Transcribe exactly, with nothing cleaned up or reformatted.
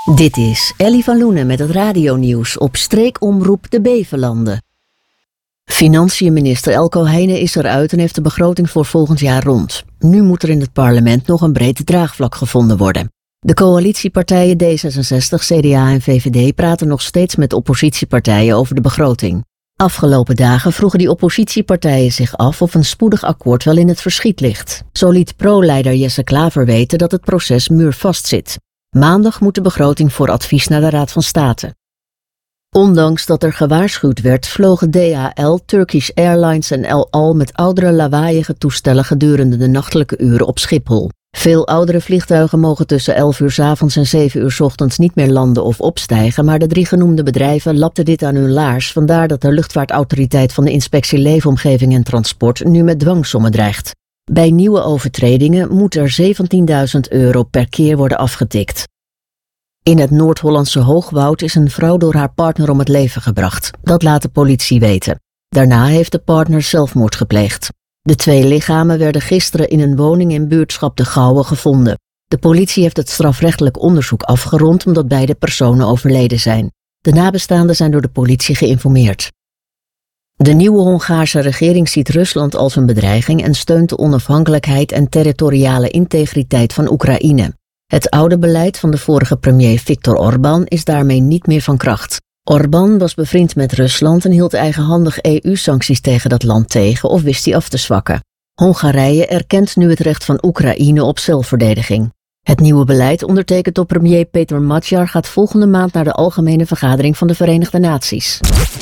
Dit is Ellie van Loenen met het radionieuws op streekomroep de Bevelanden. Financiën-minister Elko Heijnen is eruit en heeft de begroting voor volgend jaar rond. Nu moet er in het parlement nog een breed draagvlak gevonden worden. De coalitiepartijen D zesenzestig, C D A en V V D praten nog steeds met oppositiepartijen over de begroting. Afgelopen dagen vroegen die oppositiepartijen zich af of een spoedig akkoord wel in het verschiet ligt. Zo liet pro-leider Jesse Klaver weten dat het proces muurvast zit. Maandag moet de begroting voor advies naar de Raad van State. Ondanks dat er gewaarschuwd werd, vlogen D H L, Turkish Airlines en El Al met oudere lawaaiige toestellen gedurende de nachtelijke uren op Schiphol. Veel oudere vliegtuigen mogen tussen elf uur 's avonds en zeven uur 's ochtends niet meer landen of opstijgen, maar de drie genoemde bedrijven lapten dit aan hun laars, vandaar dat de luchtvaartautoriteit van de Inspectie Leefomgeving en Transport nu met dwangsommen dreigt. Bij nieuwe overtredingen moet er zeventienduizend euro per keer worden afgetikt. In het Noord-Hollandse Hoogwoud is een vrouw door haar partner om het leven gebracht. Dat laat de politie weten. Daarna heeft de partner zelfmoord gepleegd. De twee lichamen werden gisteren in een woning in buurtschap De Gouwe gevonden. De politie heeft het strafrechtelijk onderzoek afgerond omdat beide personen overleden zijn. De nabestaanden zijn door de politie geïnformeerd. De nieuwe Hongaarse regering ziet Rusland als een bedreiging en steunt de onafhankelijkheid en territoriale integriteit van Oekraïne. Het oude beleid van de vorige premier Viktor Orbán is daarmee niet meer van kracht. Orbán was bevriend met Rusland en hield eigenhandig E U-sancties tegen dat land tegen of wist die af te zwakken. Hongarije erkent nu het recht van Oekraïne op zelfverdediging. Het nieuwe beleid, ondertekend door premier Peter Magyar, gaat volgende maand naar de Algemene Vergadering van de Verenigde Naties.